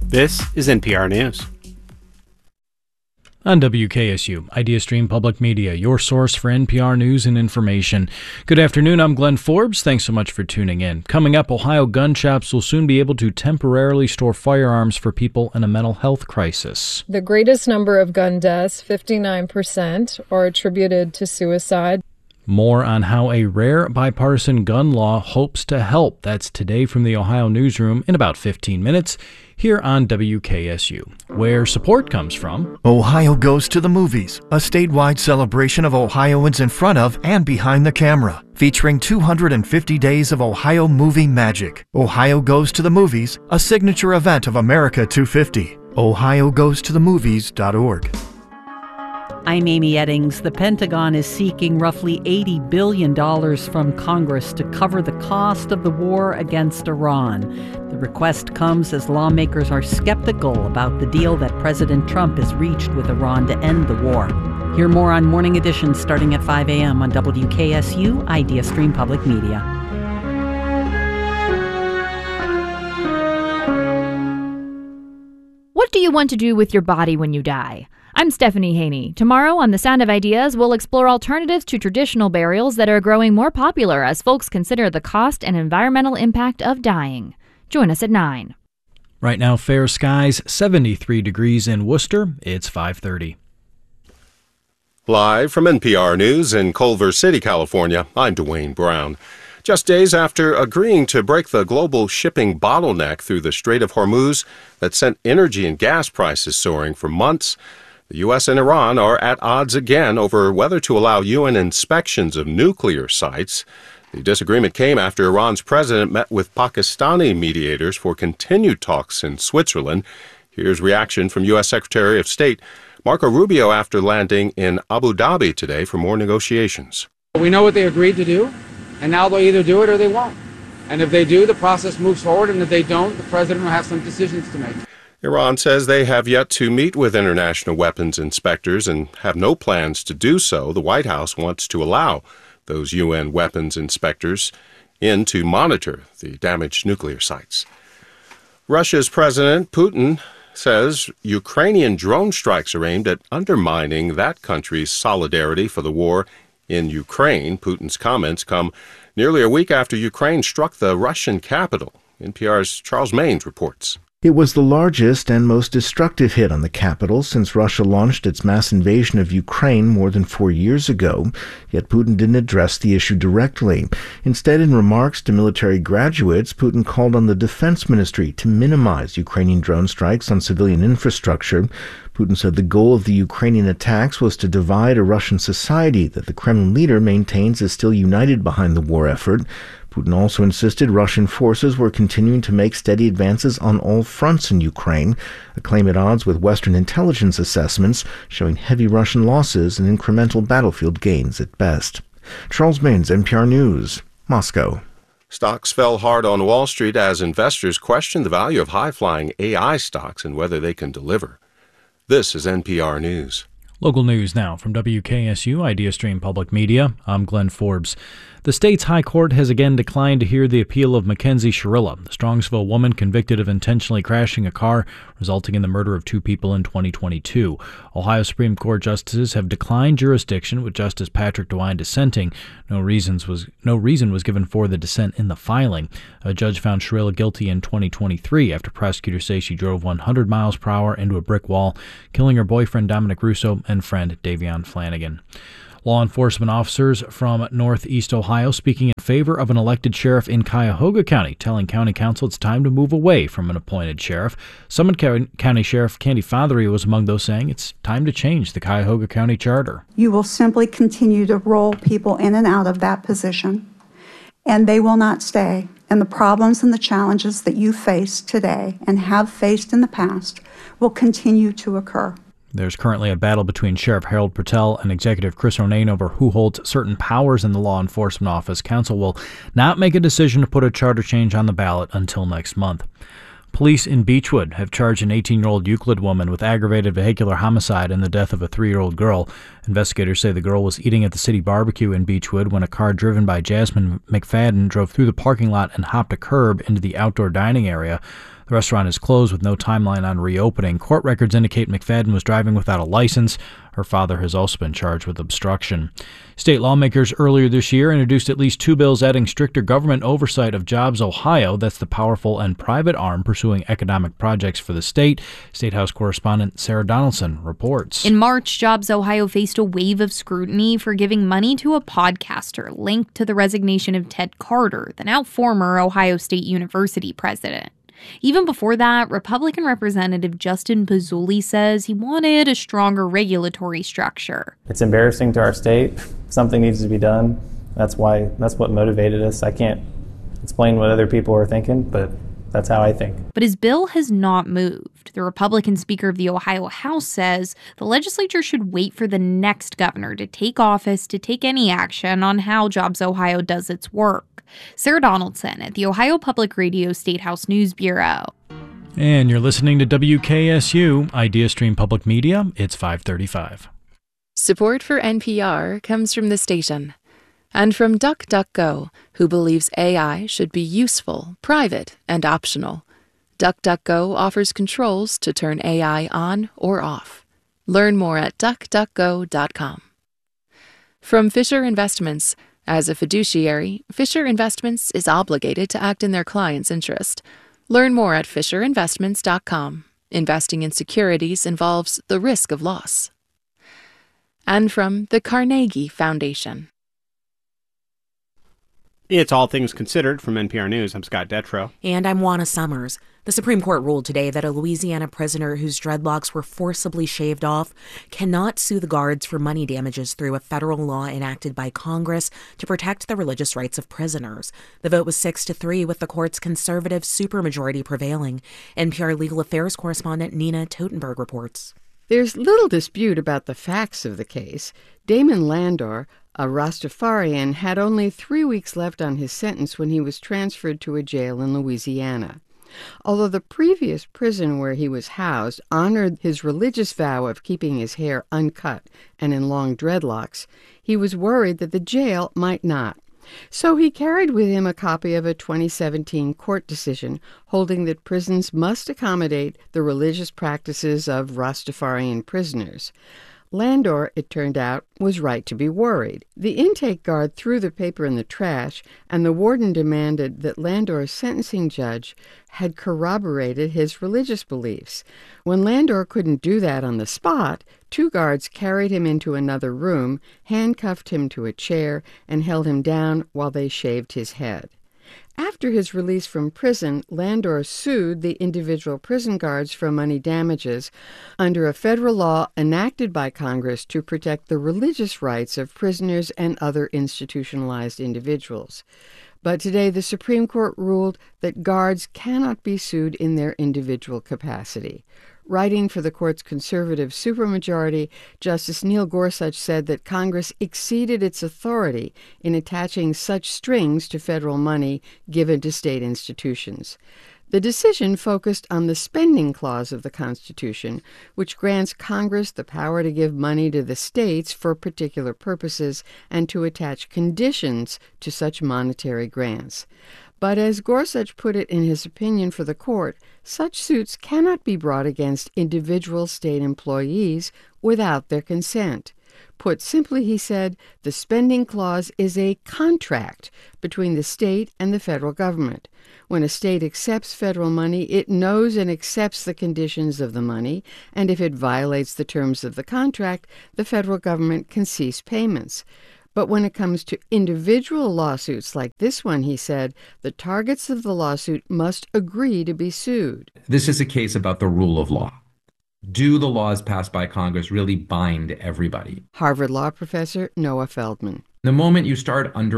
This is NPR News. On WKSU, IdeaStream Public Media, your source for NPR news and information. Good afternoon, I'm Glenn Forbes. Thanks so much for tuning in. Coming up, Ohio gun shops will soon be able to temporarily store firearms for people in a mental health crisis. The greatest number of gun deaths, 59%, are attributed to suicide. More on how a rare bipartisan gun law hopes to help. That's today from the Ohio Newsroom in about 15 minutes here on WKSU, where support comes from Ohio Goes to the Movies, a statewide celebration of Ohioans in front of and behind the camera, featuring 250 days of Ohio movie magic. Ohio Goes to the Movies, a signature event of America 250. OhioGoesToTheMovies.org. I'm Amy Eddings. The Pentagon is seeking roughly $80 billion from Congress to cover the cost of the war against Iran. The request comes as lawmakers are skeptical about the deal that President Trump has reached with Iran to end the war. Hear more on Morning Edition starting at 5 a.m. on WKSU, IdeaStream Public Media. What do you want to do with your body when you die? I'm Stephanie Haney. Tomorrow on The Sound of Ideas, we'll explore alternatives to traditional burials that are growing more popular as folks consider the cost and environmental impact of dying. Join us at 9. Right now, fair skies, 73 degrees in Worcester. It's 5:30. Live from NPR News in Culver City, California, I'm Dwayne Brown. Just days after agreeing to break the global shipping bottleneck through the Strait of Hormuz that sent energy and gas prices soaring for months, the U.S. and Iran are at odds again over whether to allow UN inspections of nuclear sites. The disagreement came after Iran's president met with Pakistani mediators for continued talks in Switzerland. Here's reaction from U.S. Secretary of State Marco Rubio after landing in Abu Dhabi today for more negotiations. We know what they agreed to do, and now they'll either do it or they won't. And if they do, the process moves forward, and if they don't, the president will have some decisions to make. Iran says they have yet to meet with international weapons inspectors and have no plans to do so. The White House wants to allow those UN weapons inspectors in to monitor the damaged nuclear sites. Russia's President Putin says Ukrainian drone strikes are aimed at undermining that country's solidarity for the war in Ukraine. Putin's comments come nearly a week after Ukraine struck the Russian capital. NPR's Charles Maynes reports. It was the largest and most destructive hit on the capital since Russia launched its mass invasion of Ukraine more than 4 years ago, yet Putin didn't address the issue directly. Instead, in remarks to military graduates, Putin called on the defense ministry to minimize Ukrainian drone strikes on civilian infrastructure. Putin said the goal of the Ukrainian attacks was to divide a Russian society that the Kremlin leader maintains is still united behind the war effort. Putin also insisted Russian forces were continuing to make steady advances on all fronts in Ukraine, a claim at odds with Western intelligence assessments showing heavy Russian losses and incremental battlefield gains at best. Charles Maynes, NPR News, Moscow. Stocks fell hard on Wall Street as investors questioned the value of high-flying AI stocks and whether they can deliver. This is NPR News. Local news now from WKSU, IdeaStream Public Media. I'm Glenn Forbes. The state's high court has again declined to hear the appeal of Mackenzie Shirilla, the Strongsville woman convicted of intentionally crashing a car, resulting in the murder of 2 people in 2022. Ohio Supreme Court justices have declined jurisdiction, with Justice Patrick DeWine dissenting. No reason was given for the dissent in the filing. A judge found Shirilla guilty in 2023 after prosecutors say she drove 100 miles per hour into a brick wall, killing her boyfriend Dominic Russo and friend Davion Flanagan. Law enforcement officers from Northeast Ohio speaking in favor of an elected sheriff in Cuyahoga County, telling County Council it's time to move away from an appointed sheriff. Summit County Sheriff Candy Fothery was among those saying it's time to change the Cuyahoga County charter. You will simply continue to roll people in and out of that position, and they will not stay. And the problems and the challenges that you face today and have faced in the past will continue to occur. There's currently a battle between Sheriff Harold Patel and Executive Chris Ronayne over who holds certain powers in the law enforcement office. Council will not make a decision to put a charter change on the ballot until next month. Police in Beechwood have charged an 18-year-old Euclid woman with aggravated vehicular homicide and the death of a 3-year-old girl. Investigators say the girl was eating at the city barbecue in Beechwood when a car driven by Jasmine McFadden drove through the parking lot and hopped a curb into the outdoor dining area. The restaurant is closed with no timeline on reopening. Court records indicate McFadden was driving without a license. Her father has also been charged with obstruction. State lawmakers earlier this year introduced at least 2 bills adding stricter government oversight of Jobs Ohio. That's the powerful and private arm pursuing economic projects for the state. State House correspondent Sarah Donaldson reports. In March, Jobs Ohio faced a wave of scrutiny for giving money to a podcaster linked to the resignation of Ted Carter, the now former Ohio State University president. Even before that, Republican Representative Justin Pizzoli says he wanted a stronger regulatory structure. It's embarrassing to our state. Something needs to be done. That's what motivated us. I can't explain what other people are thinking, but that's how I think. But his bill has not moved. The Republican Speaker of the Ohio House says the legislature should wait for the next governor to take office to take any action on how Jobs Ohio does its work. Sarah Donaldson at the Ohio Public Radio State House News Bureau. And you're listening to WKSU, IdeaStream Public Media. It's 5:35. Support for NPR comes from the station and from DuckDuckGo, who believes AI should be useful, private, and optional. DuckDuckGo offers controls to turn AI on or off. Learn more at duckduckgo.com. From Fisher Investments. As a fiduciary, Fisher Investments is obligated to act in their client's interest. Learn more at fisherinvestments.com. Investing in securities involves the risk of loss. And from the Carnegie Foundation. It's All Things Considered from NPR News. I'm Scott Detrow. And I'm Juana Summers. The Supreme Court ruled today that a Louisiana prisoner whose dreadlocks were forcibly shaved off cannot sue the guards for money damages through a federal law enacted by Congress to protect the religious rights of prisoners. The vote was 6-3, with the court's conservative supermajority prevailing. NPR legal affairs correspondent Nina Totenberg reports. There's little dispute about the facts of the case. Damon Landor, a Rastafarian, had only 3 weeks left on his sentence when he was transferred to a jail in Louisiana. Although the previous prison where he was housed honored his religious vow of keeping his hair uncut and in long dreadlocks, he was worried that the jail might not. So he carried with him a copy of a 2017 court decision holding that prisons must accommodate the religious practices of Rastafarian prisoners. Landor, it turned out, was right to be worried. The intake guard threw the paper in the trash, and the warden demanded that Landor's sentencing judge had corroborated his religious beliefs. When Landor couldn't do that on the spot, 2 guards carried him into another room, handcuffed him to a chair, and held him down while they shaved his head. After his release from prison, Landor sued the individual prison guards for money damages under a federal law enacted by Congress to protect the religious rights of prisoners and other institutionalized individuals. But today, the Supreme Court ruled that guards cannot be sued in their individual capacity. Writing for the court's conservative supermajority, Justice Neil Gorsuch said that Congress exceeded its authority in attaching such strings to federal money given to state institutions. The decision focused on the spending clause of the Constitution, which grants Congress the power to give money to the states for particular purposes and to attach conditions to such monetary grants. But as Gorsuch put it in his opinion for the court, such suits cannot be brought against individual state employees without their consent. Put simply, he said, the spending clause is a contract between the state and the federal government. When a state accepts federal money, it knows and accepts the conditions of the money, and if it violates the terms of the contract, the federal government can cease payments. But when it comes to individual lawsuits like this one, he said, the targets of the lawsuit must agree to be sued. This is a case about the rule of law. Do the laws passed by Congress really bind everybody? Harvard Law professor Noah Feldman. The moment you start under